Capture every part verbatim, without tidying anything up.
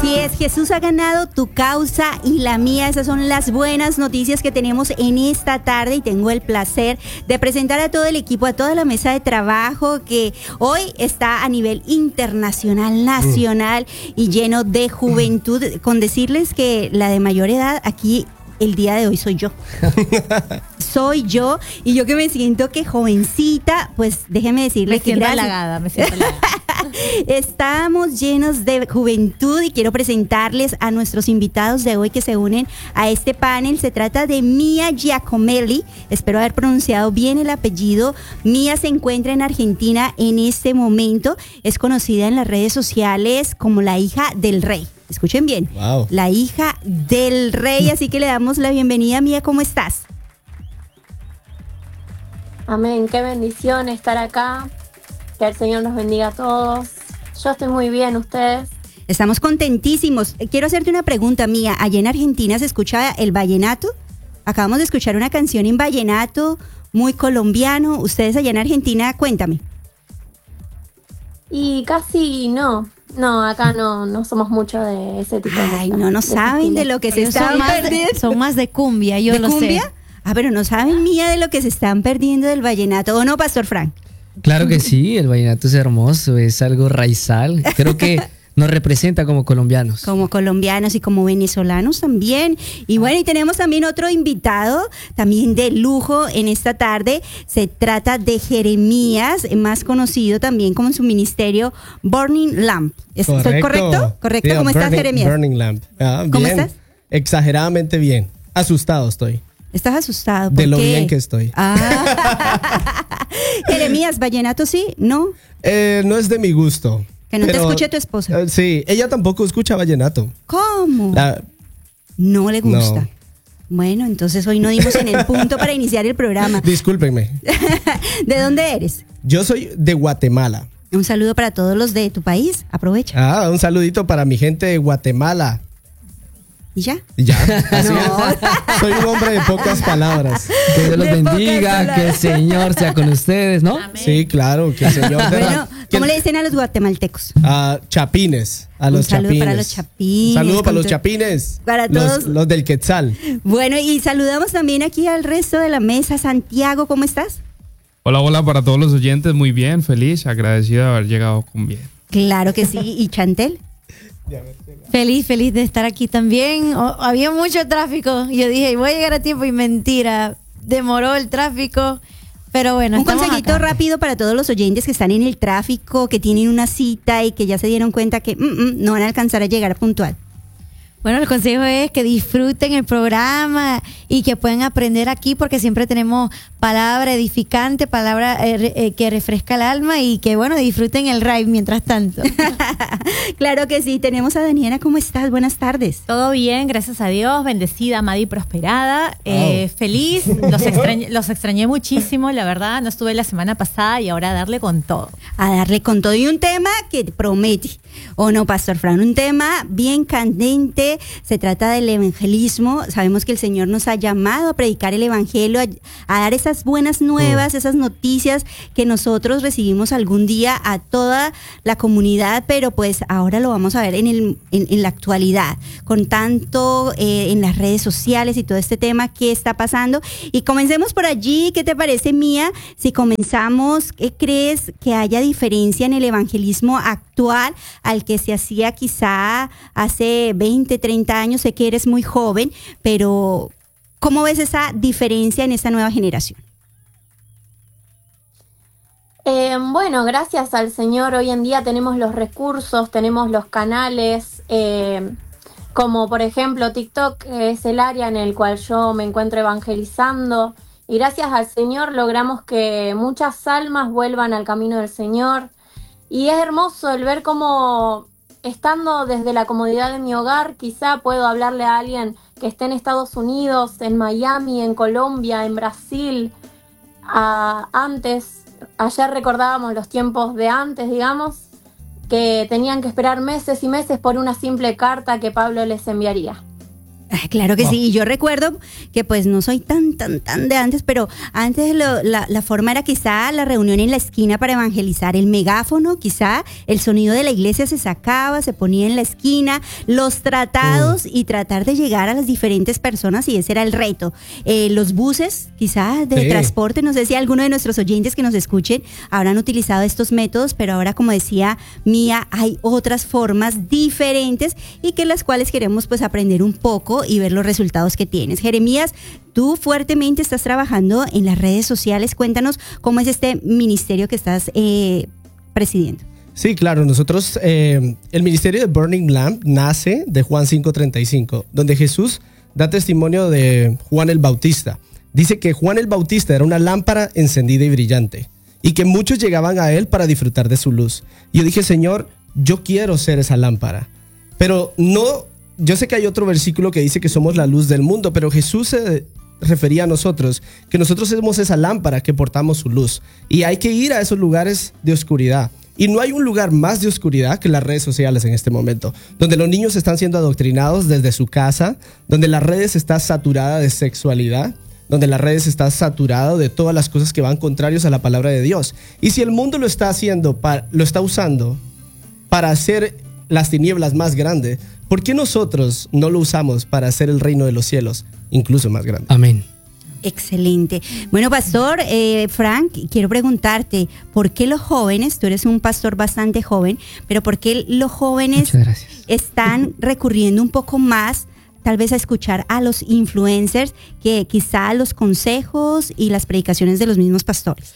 Así es, Jesús ha ganado tu causa y la mía. Esas son las buenas noticias que tenemos en esta tarde y tengo el placer de presentar a todo el equipo, a toda la mesa de trabajo que hoy está a nivel internacional, nacional y lleno de juventud. Con decirles que la de mayor edad aquí el día de hoy soy yo. Soy yo y yo que me siento que jovencita, pues déjeme decirle me que siento gracias. halagada, me siento halagada. Estamos llenos de juventud y quiero presentarles a nuestros invitados de hoy que se unen a este panel. Se trata de Mia Giacomelli, espero haber pronunciado bien el apellido. Mia se encuentra en Argentina en este momento, es conocida en las redes sociales como la hija del rey. Escuchen bien, wow. La hija del rey, así que le damos la bienvenida. Mia, ¿cómo estás? Amén, qué bendición estar acá, que el Señor nos bendiga a todos. Yo estoy muy bien, ¿ustedes? Estamos contentísimos. Quiero hacerte una pregunta, Mia. ¿Allá en Argentina se escucha el vallenato? Acabamos de escuchar una canción en vallenato muy colombiano. ¿Ustedes allá en Argentina? Cuéntame. Y casi no. No, acá no, no somos mucho de ese tipo de cosas. Ay, no, no saben de lo que se están perdiendo. Son más de cumbia, yo ¿De lo cumbia? sé. Ah, pero no saben, Mía, de lo que se están perdiendo del vallenato. ¿O no, Pastor Frank? Claro que sí, el vallenato es hermoso, es algo raizal. Creo que nos representa como colombianos. Como colombianos y como venezolanos también. Y bueno, y tenemos también otro invitado, también de lujo en esta tarde. Se trata de Jeremías, más conocido también como en su ministerio Burning Lamp. ¿Estoy correcto? ¿Correcto? Yeah, ¿Cómo burning, estás, Jeremías? Burning Lamp. Ah, ¿Cómo bien. estás? Exageradamente bien. Asustado estoy. ¿Estás asustado? ¿Por de lo qué? bien que estoy. Ah. Jeremías, ¿vallenato sí? ¿No? Eh, no es de mi gusto. Que no pero, te escuche tu esposa. Uh, sí, ella tampoco escucha vallenato. ¿Cómo? La, no le gusta. No. Bueno, entonces hoy no dimos en el punto para iniciar el programa. Discúlpenme. ¿De dónde eres? Yo soy de Guatemala. Un saludo para todos los de tu país. Aprovecha. Ah, un saludito para mi gente de Guatemala. ¿Y ya? Ya, así No. es. Soy un hombre de pocas palabras. Que Dios los De pocas bendiga, palabras. que el Señor sea con ustedes, ¿no? Amén. Sí, claro, que el Señor. Bueno, que- ¿cómo le dicen a los guatemaltecos? a chapines, a Un los saludo chapines. para los chapines. Un saludo para Con los to- chapines. Para los, todos. los del Quetzal. Bueno, y saludamos también aquí al resto de la mesa. Santiago, ¿cómo estás? Hola, hola para todos los oyentes, muy bien, feliz, agradecido de haber llegado con bien. Claro que sí. ¿Y Chantel? Feliz, feliz de estar aquí también. O- había mucho tráfico. Yo dije, voy a llegar a tiempo y mentira, demoró el tráfico. Pero bueno, Un estamos consejito acá. rápido para todos los oyentes que están en el tráfico, que tienen una cita y que ya se dieron cuenta que mm, mm, no van a alcanzar a llegar puntual. Bueno, el consejo es que disfruten el programa y que puedan aprender aquí porque siempre tenemos palabra edificante, palabra eh, re- eh, que refresca el alma y que, bueno, disfruten el ride mientras tanto. Claro que sí. Tenemos a Daniela. ¿Cómo estás? Buenas tardes. Todo bien, gracias a Dios, bendecida, amada y prosperada, eh, feliz, los extrañé, los extrañé muchísimo, la verdad, no estuve la semana pasada y ahora a darle con todo. A darle con todo y un tema que promete, ¿o no, Pastor Fran? Un tema bien candente, se trata del evangelismo. Sabemos que el Señor nos ha llamado a predicar el evangelio, a, a dar esas buenas nuevas, esas noticias que nosotros recibimos algún día a toda la comunidad, pero pues ahora lo vamos a ver en, el, en, en la actualidad, con tanto eh, en las redes sociales y todo este tema que está pasando. Y comencemos por allí. ¿Qué te parece, Mía? Si comenzamos, ¿qué crees que haya diferencia en el evangelismo actual al que se hacía quizá hace veinte, treinta años? Sé que eres muy joven, pero ¿cómo ves esa diferencia en esta nueva generación? Eh, bueno, gracias al Señor hoy en día tenemos los recursos, tenemos los canales, eh, como por ejemplo TikTok, que es el área en el cual yo me encuentro evangelizando, y gracias al Señor logramos que muchas almas vuelvan al camino del Señor, y es hermoso el ver cómo, estando desde la comodidad de mi hogar, quizá puedo hablarle a alguien que esté en Estados Unidos, en Miami, en Colombia, en Brasil, a, antes. Ayer recordábamos los tiempos de antes, digamos, que tenían que esperar meses y meses por una simple carta que Pablo les enviaría. Ay, claro que Wow. sí, y yo recuerdo que pues no soy tan, tan, tan de antes, pero antes lo- la, la forma era quizá la reunión en la esquina para evangelizar, el megáfono, quizá el sonido de la iglesia se sacaba, se ponía en la esquina, los tratados y tratar de llegar a las diferentes personas, y ese era el reto. Eh, los buses, quizá de Sí. transporte, no sé si alguno de nuestros oyentes que nos escuchen habrán utilizado estos métodos, pero ahora, como decía Mía, hay otras formas diferentes y que las cuales queremos pues aprender un poco y ver los resultados que tienes. Jeremías, tú fuertemente estás trabajando en las redes sociales. Cuéntanos cómo es este ministerio que estás eh, presidiendo. Sí, claro, nosotros, eh, el ministerio de Burning Lamp nace de Juan cinco treinta y cinco, donde Jesús da testimonio de Juan el Bautista. Dice que Juan el Bautista era una lámpara encendida y brillante, y que muchos llegaban a él para disfrutar de su luz. Y yo dije, Señor, yo quiero ser esa lámpara, pero no... Yo sé que hay otro versículo que dice que somos la luz del mundo, pero Jesús se refería a nosotros, que nosotros somos esa lámpara que portamos su luz. Y hay que ir a esos lugares de oscuridad. Y no hay un lugar más de oscuridad que las redes sociales en este momento, donde los niños están siendo adoctrinados desde su casa, donde las redes están saturadas de sexualidad, donde las redes están saturadas de todas las cosas que van contrarios a la palabra de Dios. Y si el mundo lo está haciendo, para, lo está usando para hacer las tinieblas más grandes, ¿por qué nosotros no lo usamos para hacer el reino de los cielos incluso más grande? Amén. Excelente. Bueno, pastor eh, Frank, quiero preguntarte, ¿por qué los jóvenes, tú eres un pastor bastante joven, pero por qué los jóvenes Muchas gracias. están recurriendo un poco más tal vez a escuchar a los influencers que quizá los consejos y las predicaciones de los mismos pastores?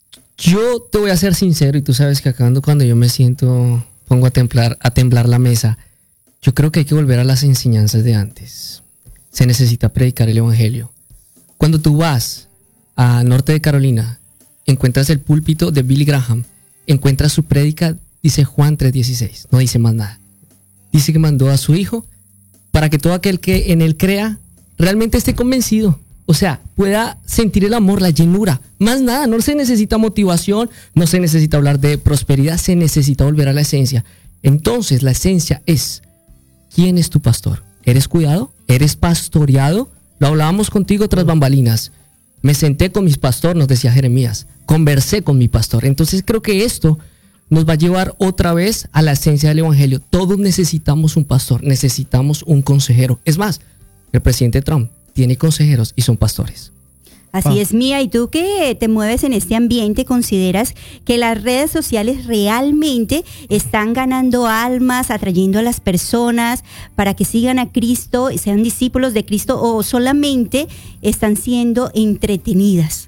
Yo te voy a ser sincero, y tú sabes que acá ando cuando yo me siento, pongo a temblar, a temblar la mesa. Yo creo que hay que volver a las enseñanzas de antes. Se necesita predicar el evangelio. Cuando tú vas a norte de Carolina, encuentras el púlpito de Billy Graham, encuentras su prédica, dice Juan tres dieciséis, no dice más nada. Dice que mandó a su hijo para que todo aquel que en él crea realmente esté convencido. O sea, pueda sentir el amor, la llenura. Más nada, no se necesita motivación, no se necesita hablar de prosperidad, se necesita volver a la esencia. Entonces, la esencia es, ¿quién es tu pastor? ¿Eres cuidado? ¿Eres pastoreado? Lo hablábamos contigo tras bambalinas. Me senté con mis pastores, nos decía Jeremías. Conversé con mi pastor. Entonces, creo que esto nos va a llevar otra vez a la esencia del evangelio. Todos necesitamos un pastor, necesitamos un consejero. Es más, el presidente Trump tiene consejeros y son pastores. Así Ah. es, Mía. ¿Y tú que te mueves en este ambiente, consideras que las redes sociales realmente están ganando almas, atrayendo a las personas para que sigan a Cristo y sean discípulos de Cristo, o solamente están siendo entretenidas?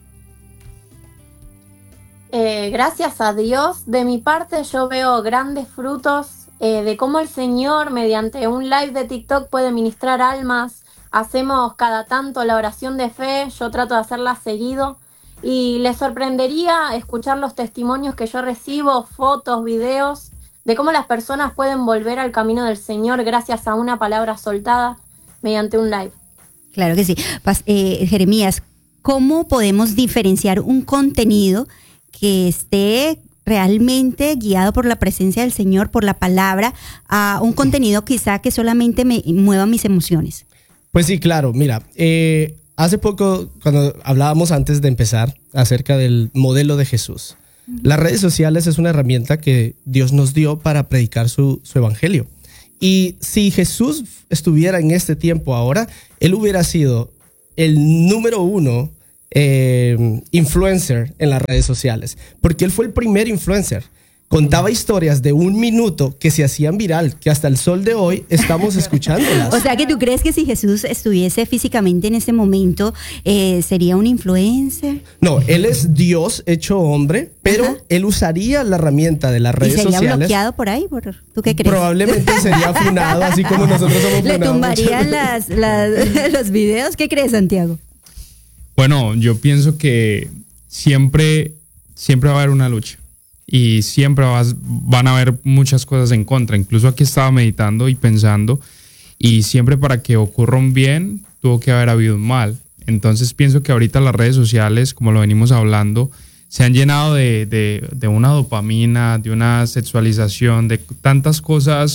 Eh, gracias a Dios, de mi parte yo veo grandes frutos eh, de cómo el Señor mediante un live de TikTok puede ministrar almas. Hacemos cada tanto la oración de fe, yo trato de hacerla seguido y les sorprendería escuchar los testimonios que yo recibo, fotos, videos, de cómo las personas pueden volver al camino del Señor gracias a una palabra soltada mediante un live. Claro que sí. Pas- eh, Jeremías, ¿cómo podemos diferenciar un contenido que esté realmente guiado por la presencia del Señor, por la palabra, a un contenido quizá que solamente me mueva mis emociones? Pues sí, claro. Mira, eh, hace poco, cuando hablábamos antes de empezar acerca del modelo de Jesús, las redes sociales es una herramienta que Dios nos dio para predicar su, su evangelio. Y si Jesús estuviera en este tiempo ahora, él hubiera sido el número uno eh, influencer en las redes sociales, porque él fue el primer influencer. Contaba historias de un minuto que se hacían viral, que hasta el sol de hoy estamos escuchándolas. O sea, que tú crees que si Jesús estuviese físicamente en ese momento, eh, sería un influencer. No, él es Dios hecho hombre, pero Ajá. él usaría la herramienta de las ¿Y redes sería sociales. bloqueado por ahí? Por, ¿tú qué crees? Probablemente sería funado, así como nosotros somos ¿Le funados. tumbarían las, las- los videos? ¿Qué crees, Santiago? Bueno, yo pienso que siempre, siempre va a haber una lucha y siempre vas- van a haber muchas cosas en contra. Incluso aquí estaba meditando y pensando, y siempre para que ocurra un bien tuvo que haber habido un mal. Entonces pienso que ahorita las redes sociales, como lo venimos hablando, se han llenado de, de, de una dopamina, de una sexualización, de tantas cosas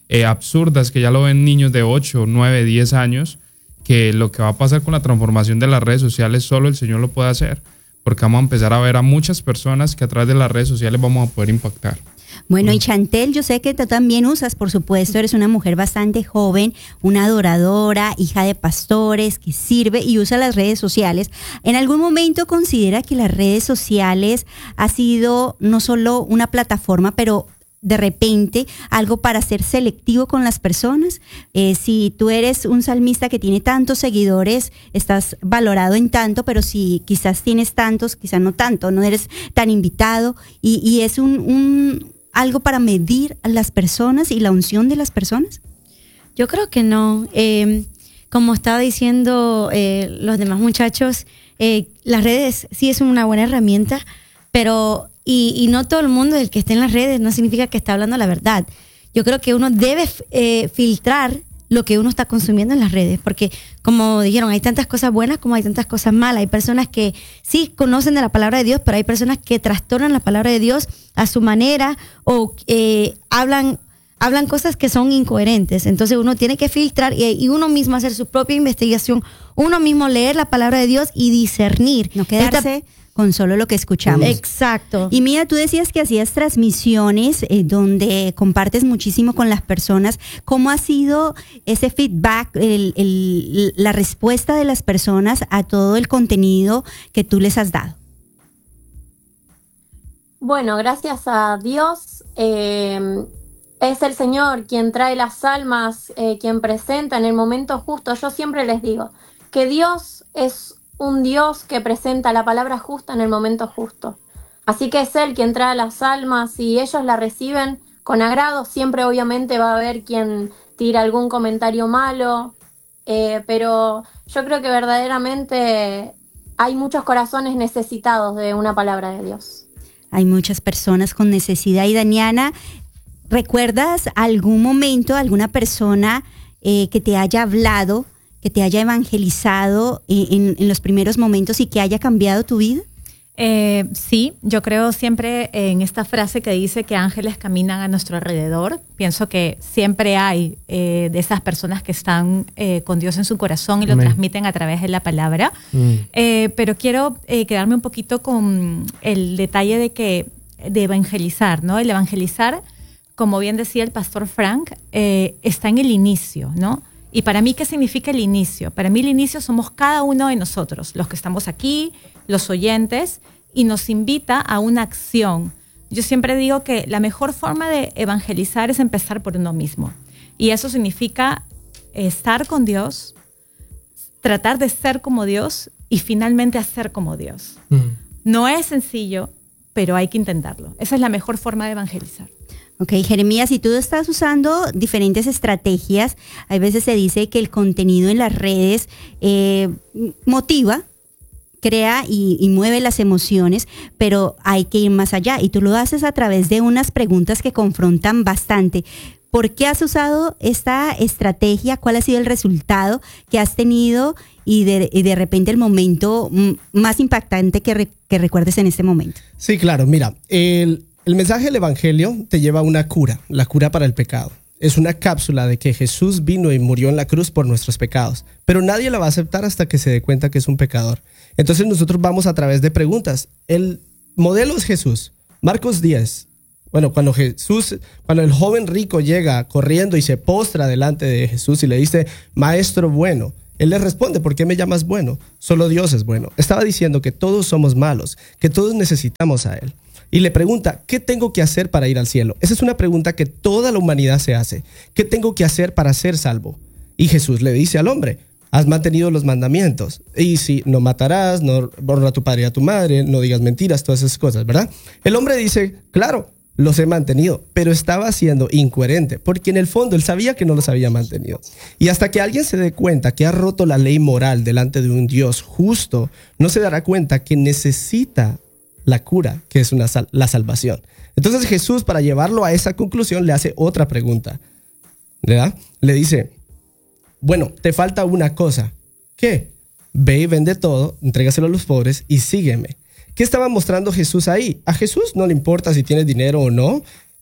eh, absurdas que ya lo ven niños de ocho, nueve, diez años, que lo que va a pasar con la transformación de las redes sociales solo el Señor lo puede hacer, porque vamos a empezar a ver a muchas personas que a través de las redes sociales vamos a poder impactar. Bueno, y Chantel, yo sé que tú también usas, por supuesto, eres una mujer bastante joven, una adoradora, hija de pastores, que sirve y usa las redes sociales. ¿En algún momento considera que las redes sociales ha sido no solo una plataforma, pero de repente algo para ser selectivo con las personas? Eh, si tú eres un salmista que tiene tantos seguidores, estás valorado en tanto, pero si quizás tienes tantos, quizás no tanto, no eres tan invitado, y, y es un... un algo para medir a las personas y la unción de las personas? Yo creo que no. Eh, como estaba diciendo eh, los demás muchachos, eh, las redes sí es una buena herramienta, pero y, y no todo el mundo el que esté en las redes no significa que está hablando la verdad. Yo creo que uno debe eh, filtrar lo que uno está consumiendo en las redes, porque como dijeron, hay tantas cosas buenas como hay tantas cosas malas. Hay personas que sí conocen de la palabra de Dios, pero hay personas que trastornan la palabra de Dios a su manera o eh, hablan, hablan cosas que son incoherentes. Entonces uno tiene que filtrar y, y uno mismo hacer su propia investigación, uno mismo leer la palabra de Dios y discernir. No quedarse Esta, con solo lo que escuchamos. Exacto. Y mira, tú decías que hacías transmisiones eh, donde compartes muchísimo con las personas. ¿Cómo ha sido ese feedback, el, el, la respuesta de las personas a todo el contenido que tú les has dado? Bueno, gracias a Dios, eh, es el Señor quien trae las almas, eh, quien presenta en el momento justo. Yo siempre les digo que Dios es un Dios que presenta la palabra justa en el momento justo. Así que es Él quien trae las almas y ellos la reciben con agrado. Siempre obviamente va a haber quien tira algún comentario malo, eh, pero yo creo que verdaderamente hay muchos corazones necesitados de una palabra de Dios. Hay muchas personas con necesidad. Y Daniana, ¿recuerdas algún momento, alguna persona eh, que te haya hablado, que te haya evangelizado en, en los primeros momentos y que haya cambiado tu vida? Eh, sí, yo creo siempre en esta frase que dice que ángeles caminan a nuestro alrededor. Pienso que siempre hay eh, de esas personas que están eh, con Dios en su corazón y lo Amén. transmiten a través de la palabra. Mm. Eh, pero quiero eh, quedarme un poquito con el detalle de que de evangelizar, ¿no? El evangelizar, como bien decía el pastor Frank, eh, está en el inicio, ¿no? Y para mí, ¿qué significa el inicio? Para mí el inicio somos cada uno de nosotros, los que estamos aquí, los oyentes, y nos invita a una acción. Yo siempre digo que la mejor forma de evangelizar es empezar por uno mismo. Y eso significa estar con Dios, tratar de ser como Dios y finalmente hacer como Dios. Mm. No es sencillo, pero hay que intentarlo. Esa es la mejor forma de evangelizar. Ok, Jeremías, si tú estás usando diferentes estrategias, hay veces se dice que el contenido en las redes eh, motiva, crea y, y mueve las emociones, pero hay que ir más allá y tú lo haces a través de unas preguntas que confrontan bastante. ¿Por qué has usado esta estrategia? ¿Cuál ha sido el resultado que has tenido y de, y de repente el momento más impactante que, re, que recuerdes en este momento? Sí, claro, mira, el... El mensaje del Evangelio te lleva a una cura, la cura para el pecado. Es una cápsula de que Jesús vino y murió en la cruz por nuestros pecados, pero nadie la va a aceptar hasta que se dé cuenta que es un pecador. Entonces nosotros vamos a través de preguntas. El modelo es Jesús. Marcos diez. Bueno, cuando Jesús, cuando el joven rico llega corriendo y se postra delante de Jesús y le dice, maestro bueno, él le responde, ¿por qué me llamas bueno? Solo Dios es bueno. Estaba diciendo que todos somos malos, que todos necesitamos a Él. Y le pregunta, ¿qué tengo que hacer para ir al cielo? Esa es una pregunta que toda la humanidad se hace. ¿Qué tengo que hacer para ser salvo? Y Jesús le dice al hombre, has mantenido los mandamientos. Y si no matarás, no honra a tu padre y a tu madre, no digas mentiras, todas esas cosas, ¿verdad? El hombre dice, claro, los he mantenido, pero estaba siendo incoherente, porque en el fondo él sabía que no los había mantenido. Y hasta que alguien se dé cuenta que ha roto la ley moral delante de un Dios justo, no se dará cuenta que necesita la cura, que es una sal- la salvación. Entonces Jesús, para llevarlo a esa conclusión, le hace otra pregunta, ¿verdad? Le dice, bueno, te falta una cosa. ¿Qué? Ve y vende todo, entrégaselo a los pobres y sígueme. ¿Qué estaba mostrando Jesús ahí? A Jesús no le importa si tienes dinero o no.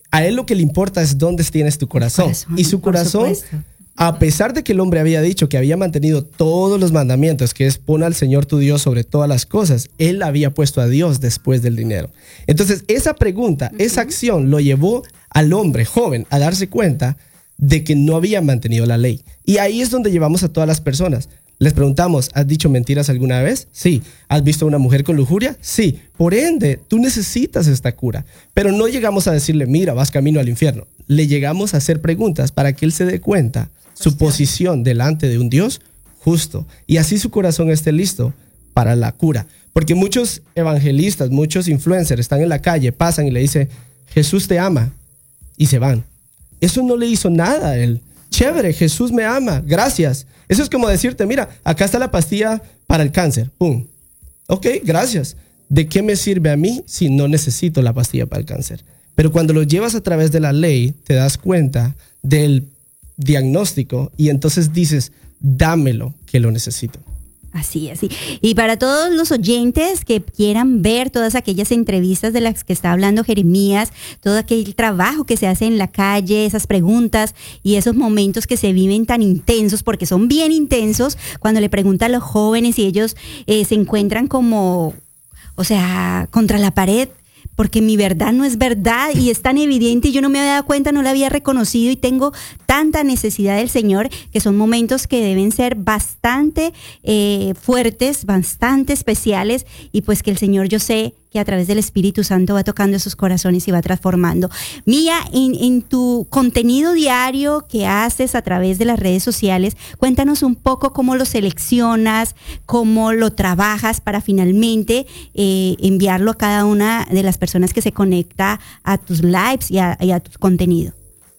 a Él lo que le importa es dónde tienes tu corazón. corazón, y su por corazón, supuesto. a pesar de que el hombre había dicho que había mantenido todos los mandamientos, que es pon al Señor tu Dios sobre todas las cosas, él había puesto a Dios después del dinero. Entonces, esa pregunta, uh-huh. esa acción lo llevó al hombre joven a darse cuenta de que no había mantenido la ley. Y ahí es donde llevamos a todas las personas. Les preguntamos, ¿has dicho mentiras alguna vez? Sí. ¿Has visto a una mujer con lujuria? Sí. Por ende, tú necesitas esta cura. Pero no llegamos a decirle, mira, vas camino al infierno. Le llegamos a hacer preguntas para que él se dé cuenta su posición delante de un Dios justo. Y así su corazón esté listo para la cura. Porque muchos evangelistas, muchos influencers están en la calle, pasan y le dicen, Jesús te ama. Y se van. Eso no le hizo nada a él. Chévere, Jesús me ama, gracias. Eso es como decirte, mira, acá está la pastilla para el cáncer. Pum. Ok, gracias. ¿De qué me sirve a mí si no necesito la pastilla para el cáncer? Pero cuando lo llevas a través de la ley, te das cuenta del diagnóstico y entonces dices, dámelo, que lo necesito. Así, así. Y para todos los oyentes que quieran ver todas aquellas entrevistas de las que está hablando Jeremías, todo aquel trabajo que se hace en la calle, esas preguntas y esos momentos que se viven tan intensos, porque son bien intensos, cuando le pregunta a los jóvenes y ellos eh, se encuentran como, o sea, contra la pared, porque mi verdad no es verdad y es tan evidente y yo no me había dado cuenta, no la había reconocido y tengo tanta necesidad del Señor, que son momentos que deben ser bastante eh, fuertes, bastante especiales y pues que el Señor, yo sé que a través del Espíritu Santo va tocando esos corazones y va transformando. Mía, en, en tu contenido diario que haces a través de las redes sociales, cuéntanos un poco cómo lo seleccionas, cómo lo trabajas para finalmente eh, enviarlo a cada una de las personas que se conecta a tus lives y a, y a tu contenido.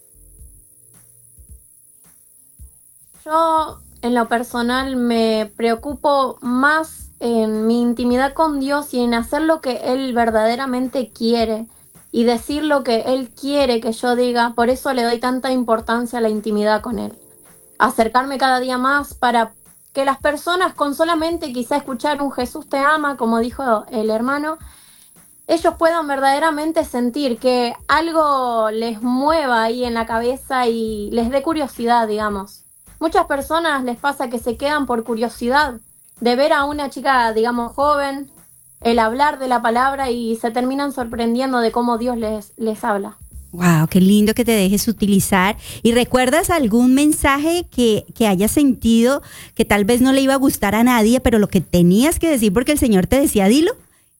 Yo, en lo personal, me preocupo más en mi intimidad con Dios y en hacer lo que Él verdaderamente quiere y decir lo que Él quiere que yo diga. Por eso le doy tanta importancia a la intimidad con Él. Acercarme cada día más para que las personas con solamente quizá escuchar un Jesús te ama, como dijo el hermano, ellos puedan verdaderamente sentir que algo les mueva ahí en la cabeza y les dé curiosidad, digamos. Muchas personas les pasa que se quedan por curiosidad de ver a una chica, digamos, joven, el hablar de la palabra y se terminan sorprendiendo de cómo Dios les, les habla. Wow, qué lindo que te dejes utilizar. ¿Y recuerdas algún mensaje que, que hayas sentido que tal vez no le iba a gustar a nadie, pero lo que tenías que decir porque el Señor te decía, dilo?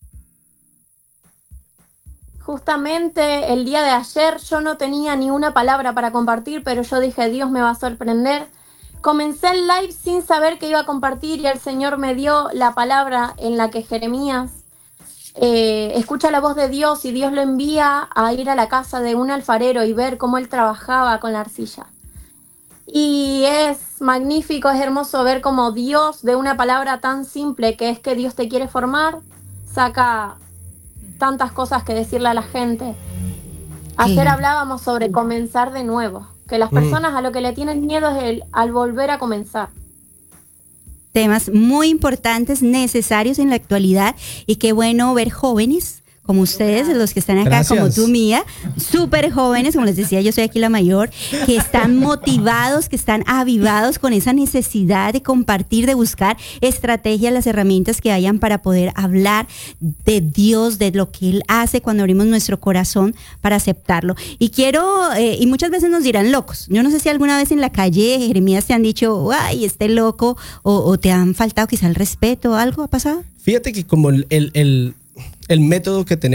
Justamente el día de ayer yo no tenía ni una palabra para compartir, pero yo dije, Dios me va a sorprender. Comencé el live sin saber qué iba a compartir y el Señor me dio la palabra en la que Jeremías eh, escucha la voz de Dios y Dios lo envía a ir a la casa de un alfarero y ver cómo él trabajaba con la arcilla. Y es magnífico, es hermoso ver cómo Dios, de una palabra tan simple que es que Dios te quiere formar, saca tantas cosas que decirle a la gente. Ayer hablábamos sobre comenzar de nuevo. Que las personas a lo que le tienen miedo es el, al volver a comenzar. Temas muy importantes, necesarios en la actualidad y qué bueno ver jóvenes como ustedes, los que están acá, gracias, como tú, Mía, súper jóvenes, como les decía, yo soy aquí la mayor, que están motivados, que están avivados con esa necesidad de compartir, de buscar estrategias, las herramientas que hayan para poder hablar de Dios, de lo que Él hace cuando abrimos nuestro corazón para aceptarlo. Y quiero, eh, y muchas veces nos dirán locos. Yo no sé si alguna vez en la calle, Jeremías, te han dicho, ay, este loco, o, o te han faltado quizá el respeto, ¿algo ha pasado? Fíjate que como el, el, el, el método que tenemos